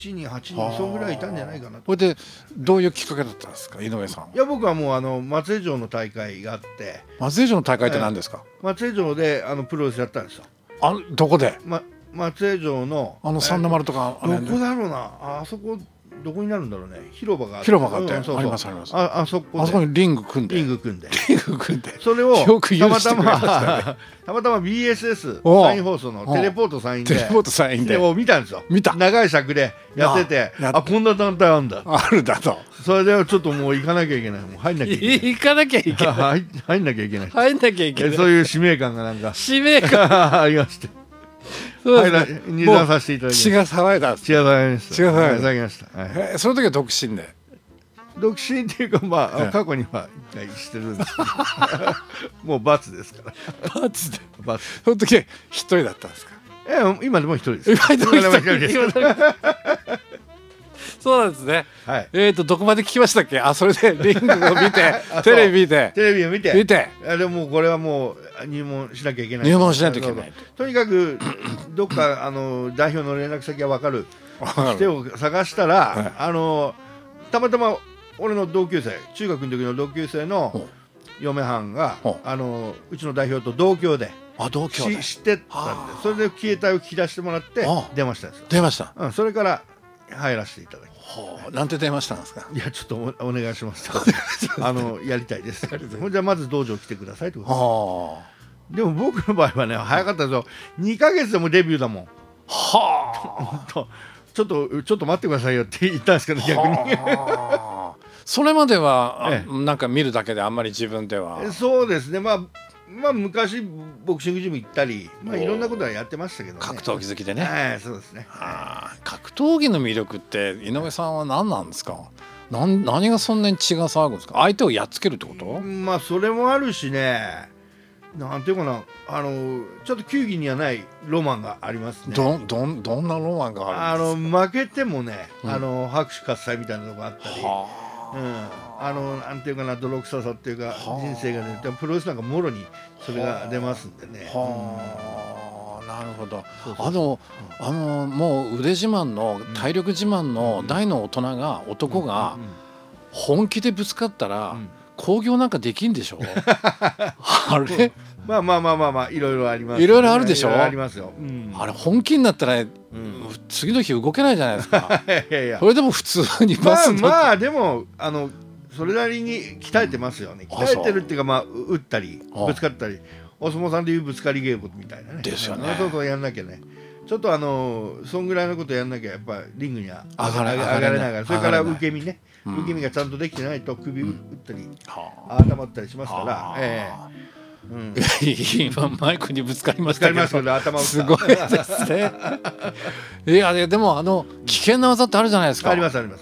人8人そんぐらいいたんじゃないかなと。 これでどういうきっかけだったんですか、井上さんは。 いや僕はもう松江城の大会があって、 松江城の大会って何ですか。 松江城でプロレスやったんですよ。 どこで。 松江城の三の丸とかどこだろうな、あそこどこになるんだろうね、広場があって、 そうありますあります。 あそこにリング組んでそれをよくたま許してくれましたね。 たま BSS おうサイン放送のテレポートサインで見たんですよ。 見た長い尺でやってて、こんな団体あるんだ、 あるだと。 それでちょっともう行かなきゃいけない、もう入んなきゃいけない行かなきゃいけない入んなきゃいけない入んなきゃいけないそういう使命感がなんか使命感ありまして、 そうですね、 入団させていただきました。 血が騒いだ。 血が騒ぎました。 血が騒いだ騒ぎました。 その時は独身で。 独身っていうか過去には一回してるんですけどもう罰ですから。 罰で。 罰。 その時は一人だったんですか。 今でも一人です。 今でも一人です。そうなんですね。 はい。 どこまで聞きましたっけ。それでリングを見てテレビ見てテレビを見てでもこれはもう入門しなきゃいけない。 入門しないといけない。 とにかくどっか代表の連絡先が分かる人を探したら、たまたま俺の同級生、中学の時の同級生の嫁はんがうちの代表と同郷で知ってたんで、それで携帯を聞き出してもらって電話したんですよ。 出ました。 それから入らせていただき、 なんて電話したんですか。 いやちょっとお願いしますやりたいですじゃあまず道場来てくださいってことで。も僕の場合はね早かったですよ。2ヶ月でもデビューだもん。ちょっと待ってくださいよって言ったんですけど、逆にそれまではなんか見るだけであんまり自分では。 そうですね、昔ボクシングジム行ったりいろんなことはやってましたけどね。 格闘技好きでね。 そうですね。 格闘技の魅力って井上さんは何なんですか。何がそんなに血が騒ぐんですか。相手をやっつけるってこと。 それもあるしね、なんていうかな、ちょっと球技にはないロマンがありますね。 どんなロマンがあるんですか。 負けてもね、拍手喝采みたいなのがあったり、なんていうかな、泥臭さっていうか人生がね、プロレスなんかもろにそれが出ますんでね。 なるほど。もう腕自慢の体力自慢の大の男が本気でぶつかったら興行なんかできんでしょ。あれいろいろあります。 いろいろあるでしょ。 ありますよ。 あれ本気になったら次の日動けないじゃないですか。それでも普通にでもそれなりに鍛えてますよね。鍛えてるっていうか打ったりぶつかったり、お相撲さんでいうぶつかり稽古みたいなね。 ですよね。 そうやんなきゃね。ちょっとそんぐらいのことやんなきゃやっぱリングには上がれないから。それから受け身がちゃんとできてないと首打ったり頭打ったりしますから。 今マイクにぶつかりましたけど、 すごいですね。いやでも危険な技ってあるじゃないですか。 ありますあります。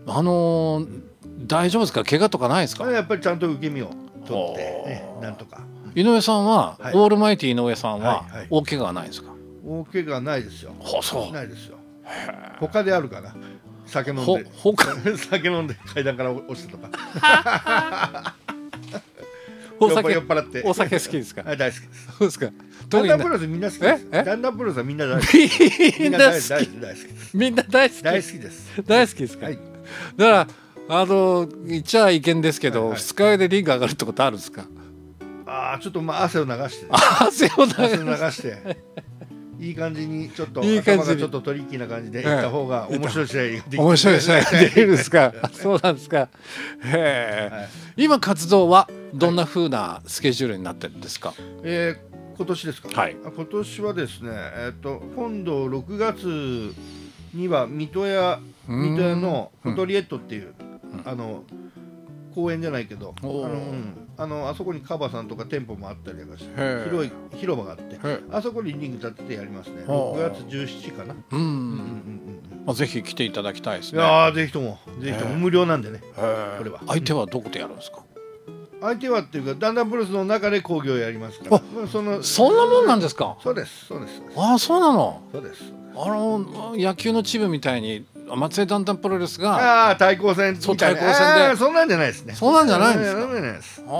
大丈夫ですか。怪我とかないですか。 やっぱりちゃんと受け身を取ってなんとか。 井上さんはオールマイティ井上さんは大怪我はないですか。 大怪我はないですよ。 そうないですよ。他であるかな。酒飲んで酒飲んで階段から落ちたとか。酔っ払って。 お酒好きですか。 大好きです。 そうですか。 ダンダンプロレスみんな好きです。ダンダンプロレスはみんな大好き。 みんな大好き。みんな大好き。 大好きです。 大好きですか。だから言っちゃいけんですけど、二日酔いでリング上がるってことあるんですか。 ちょっと汗を流して。 汗を流して。いい感じにちょっと頭がちょっとトリッキーな感じでいった方が面白い試合ができる。 面白い試合ができるんですか。そうなんですか。今活動はどんな風なスケジュールになってるんですか。 今年ですか。今年はですね、今度6月には水戸屋のフォトリエットっていう公園じゃないけど、あそこにカバさんとか店舗もあったりとかして広い広場があって、あそこにリング立ててやりますね。6月17かな。 ぜひ来ていただきたいですね。 ぜひとも無料なんでね。これは相手はどこでやるんですか。 相手はっていうかダンダンプロレスの中で興行やりますから。 そんなもんなんですか。 そうです。そうなの。 そうです。 野球のチームみたいに松江ダンダンプロレスが対抗戦みたいな。そんなんじゃないですね。 そんなんじゃないんですか。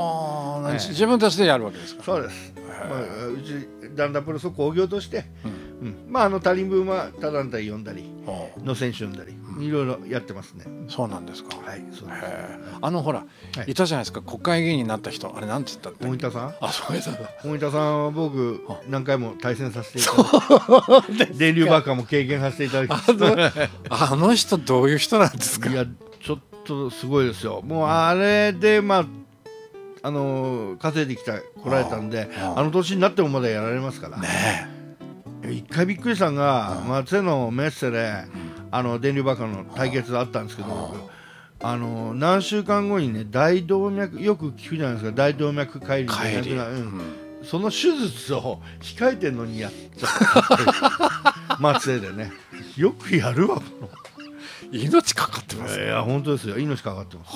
自分たちでやるわけですか。 そうです。うちダンダンプロレスを興行としてまあ他人分は他団体呼んだりの選手呼んだりいろいろやってますね。 そうなんですか。 はい、そうです。 ほら、いたじゃないですか、国会議員になった人、あれなんて言ったって。 大分さん。 そうです。 大分さんは僕何回も対戦させていただいて、電流バカも経験させていただきました。 あの人どういう人なんですか。 いやちょっとすごいですよ。もうあれで稼いで来られたんで、あの年になってもまだやられますからね。 一回びっくりしたのが、松江のメッセで電流バカの対決があったんですけど、何週間後にね、大動脈、よく聞くじゃないですか、大動脈解離でその手術を控えてるのにやっちゃった松江でね。よくやるわ。 命かかってます。 いや本当ですよ、命かかってます。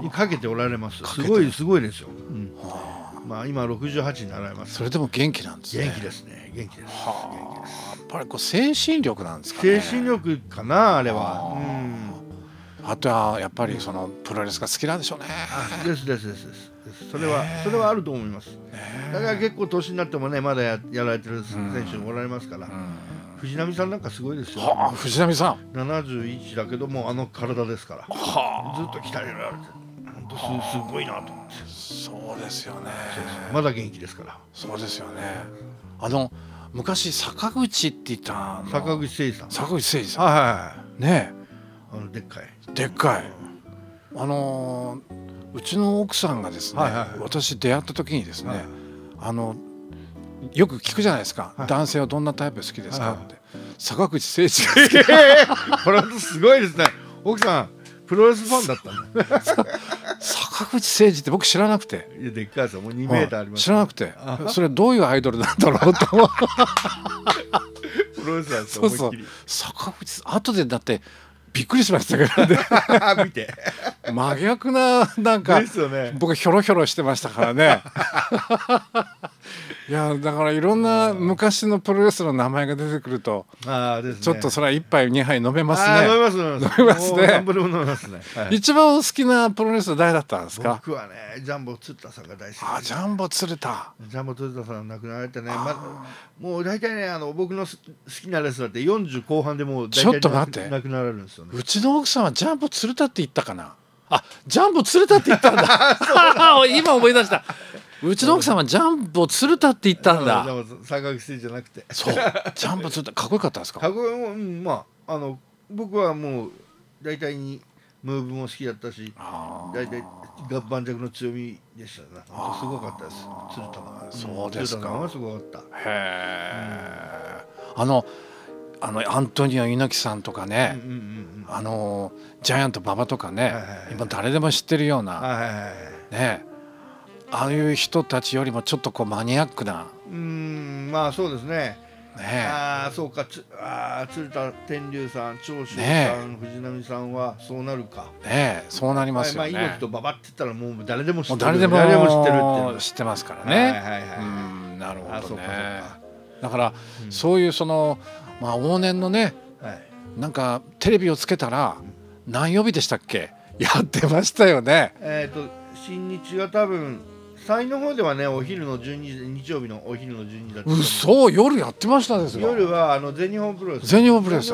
かけておられます。すごいですよ。まあ今68になられます。 それでも元気なんですね。 元気ですね。元気です。 やっぱり精神力なんですかね。 精神力かな、あれは。 あとはやっぱりそのプロレスが好きなんでしょうね。 です。それはあると思います。だから結構年になってもね、まだやられてる選手もおられますから。藤波さんなんかすごいですよ。 藤波さん。 71だけども体ですから。ずっと鍛えられて、本当すごいなと思って。 そうですよね。 まだ元気ですから。 そうですよね。昔坂口って言った坂口誠二さん。 坂口誠二さん。ねえ。でっかい。 うちの奥さんがですね、私出会った時にですね、よく聞くじゃないですか、男性はどんなタイプ好きですかって。坂口誠二が好き。 これすごいですね。奥さんプロレスファンだったんだ。 坂口誠二って僕知らなくて。 いやでっかいですよ。もう2メーターあります。 知らなくて、それどういうアイドルなんだろうと思う。 プロレスなんですよ。 そう坂口、後でだってびっくりしましたからね。 見て真逆ななんか、僕ヒョロヒョロしてましたからね。いやだからいろんな昔のプロレスの名前が出てくると、ちょっとそれは1杯2杯飲めますね。飲めますね。一番好きなプロレスは誰だったんですか。 僕はね、ジャンボ鶴田さんが大好き。 ジャンボ鶴田さん亡くなられてね、もう大体ね、僕の好きなレスラーって40後半でもう大体亡くなられるんですよね。 うちの奥さんはジャンボ鶴田って言ったかな。ジャンボ鶴田って言ったんだ。今思い出した。うちの奥さんはジャンボ鶴田って言ったんだ。 坂口じゃなくて。 そう、ジャンボ鶴田かっこよかったですか。 かっこよい。僕はもう大体にムーブも好きだったし、大体盤石の強みでしたね。すごかったです。鶴田は。 そうですか。 鶴田はすごかった。 へえ。アントニオ猪木さんとかね、ジャイアント馬場とかね、今誰でも知ってるようなね、ああいう人たちよりもちょっとこうマニアックな。 まあそうですね。そうか。鶴田天龍さん、長州さん、藤波さんはそうなるか。 そうなりますよね。 猪木と馬場って言ったらもう誰でも知ってる。 誰でも知ってますからね。なるほどね。だからそういう往年のね、なんかテレビをつけたら何曜日でしたっけ、やってましたよね。 新日が多分山陰の方ではね、お昼の12時、日曜日のお昼の12時だった。 嘘、夜やってましたですよ。 夜は全日本プロレス。 全日本プロレス。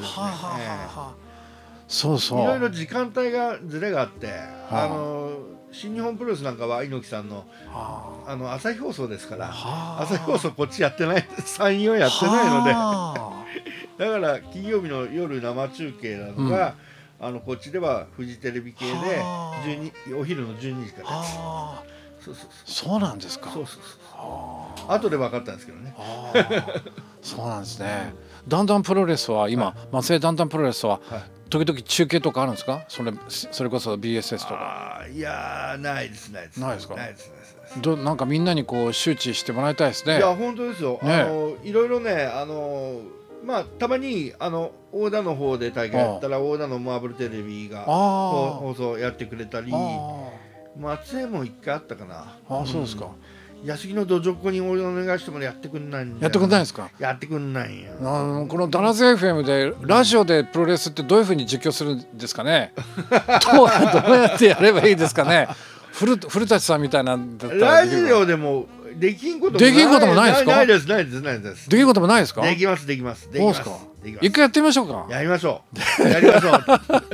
そうそう。 いろいろ時間帯がずれがあって、新日本プロレスなんかは猪木さんの朝日放送ですから、朝日放送こっちやってない、山陰はやってないので、だから金曜日の夜生中継なのが、こっちではフジテレビ系でお昼の12時からです。 そうなんですか。 後で分かったんですけどね。 そうなんですね。だんだんプロレスは今、松江だんだんプロレスは時々中継とかあるんですか。それこそ BSS とか。 いやないです。ないですか。 なんかみんなにこう周知してもらいたいですね。 いや本当ですよ。いろいろね、たまに大田の方で大会やったら大田のマーブルテレビが放送やってくれたり、松江も一回あったかな。 そうですか。 安木の土壌っ子に俺お願いしてもやってくんないんだよ。 やってくんないですか。 やってくんないんや。 このダナズ FM でラジオでプロレスってどういうふうに実況するんですかね。どうやってやればいいですかね。古舘さんみたいなんだったら。 ラジオでもできんこともできんこともないですか？ ないです、ないです、ないです。 できることもないですか？ できます、できます、できます。 そうですか。一回やってみましょうか。 やりましょう。やりましょう。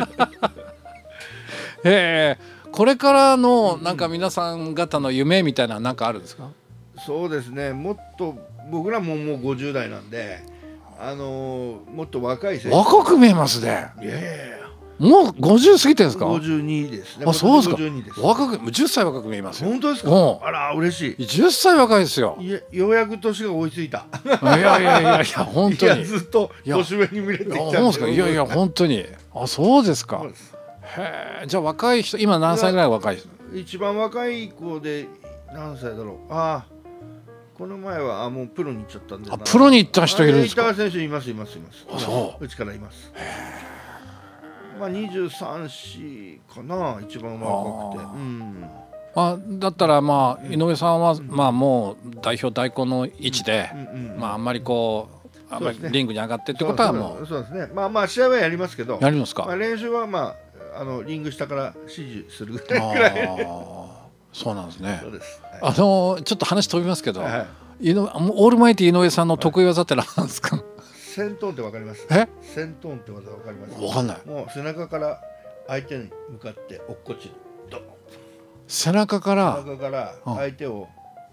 これからのなんか皆さん方の夢みたいななんかあるんですか？ そうですね。もっと僕らももう50代なんで、もっと若い世代。 若く見えますね。 いやいやいや。 もう50過ぎてるんですか ？52ですね。 あ、そうですか。 52です。 若く10歳若く見えますよ。 本当ですか？あら嬉しい。 10歳若いですよ。 ようやく年が追いついた。 いやいやいやいや本当に。 いやずっと年上に見れてきたんで。 そうですか。いやいや本当に。あ、そうですか。へえ。じゃあ若い人今何歳ぐらい若い人？ 一番若い子で何歳だろう。ああ。この前はもうプロに行っちゃったんで。 プロに行った人いるんですか？ 行った選手いますいますいます。 あ、そう。 うちからいます。まあ23、4かな一番若くて。 だったらまあ井上さんはまあもう代表代行の位置でまああんまりこうあんまりリングに上がってってことはもうそうですね。まあ試合はやりますけど。 やりますか？ 練習はまあリング下から指示するぐらい。 そうなんですね。 そうです。 ちょっと話飛びますけど、オールマイティ井上さんの得意技って何ですか？ セントーンってわかります？セントーンって技わかります？ わかんない。 もう背中から相手に向かって落っこちる。 背中から相手を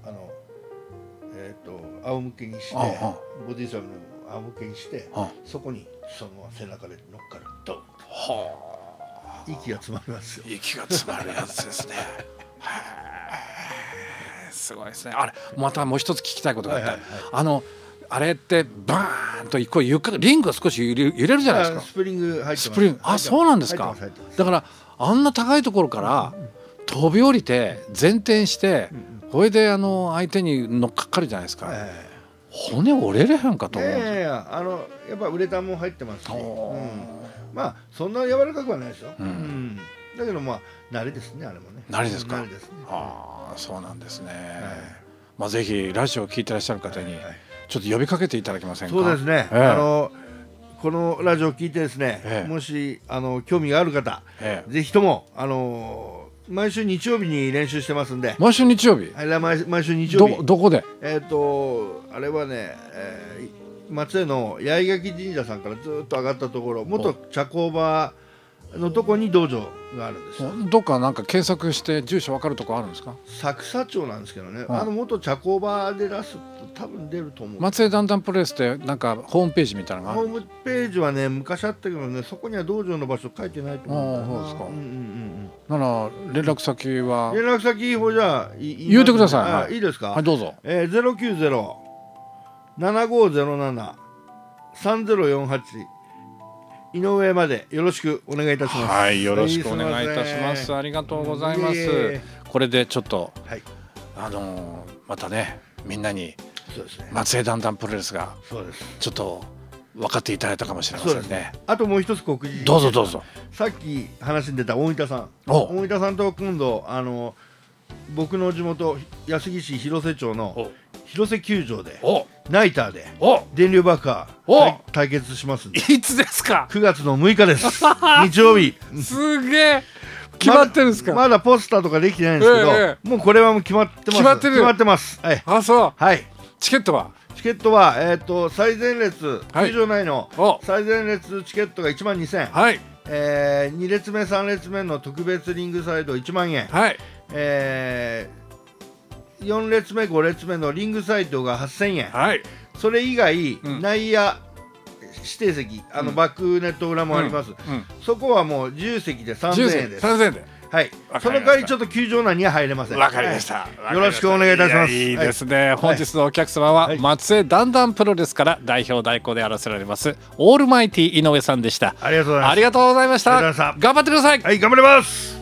仰向けにしてボディスラムの仰向けにしてそこにその背中で乗っかると息が詰まりますよ。 息が詰まるやつですね。すごいですね。あれまたもう一つ聞きたいことがあってあれってバーンとこうリングが少し揺れるじゃないですか。 スプリング入ってます。 スプリング。あ、そうなんですか。だからあんな高いところから飛び降りて前転してこれで相手に乗っかかるじゃないですか。骨折れれへんかと思うんですよ。 やっぱウレタンも入ってますし、まあそんな柔らかくはないですよ。だけどまあ慣れですね。あれもね。 慣れですか。 慣れですね。 ああ、そうなんですね。まあぜひラジオを聞いてらっしゃる方にちょっと呼びかけていただけませんか。 そうですね。このラジオを聞いてですね、もし興味がある方、ぜひとも毎週日曜日に練習してますんで。 毎週日曜日。 毎週日曜日。 どこで？ あれはね、松江の八重垣神社さんからずっと上がったところ、元茶工場のとこに道場があるんですよ。 どっかなんか検索して住所わかるとこあるんですか？ 作佐町なんですけどね。元茶工場で出すと多分出ると思う。 松江だんだんプロレスってなんかホームページみたいなのがある。 ホームページはね昔あったけどね、そこには道場の場所書いてないと思う。 そうですか。なら連絡先は？ 連絡先をじゃあ言うてください。 いいですか？ はい、どうぞ。 090-7507-3048井上までよろしくお願いいたします。 はい、よろしくお願いいたします。ありがとうございます。これでちょっとまたねみんなに松江だんだんプロレスがちょっと分かっていただいたかもしれませんね。あともう一つ告知。 どうぞどうぞ。 さっき話に出た大分さんと今度僕の地元安来市広瀬町の広瀬球場でナイターで電流爆破対決しますんで。 いつですか ？9月の6日です。日曜日。 すげえ。決まってるんですか？ まだポスターとかできてないんですけど、もうこれはもう決まってます。決まってます。はい。 あ、そう。 はい。 チケットは最前列、球場内の最前列チケットが12,000円。はい。2列目3列目の特別リングサイド1万円。はい。4列目5列目のリングサイドが8,000円。はい。それ以外、内野指定席バックネット裏もあります。そこはもう自由席で3,000円です。3,000円で。はい。その代わりちょっと球場内には入れません。 わかりました。 よろしくお願いいたします。 いいですね。本日のお客様は松江だんだんプロレスから代表代行であらせられますオールマイティ井上さんでした。 ありがとうございました。 ありがとうございました。頑張ってください。 はい、頑張ります。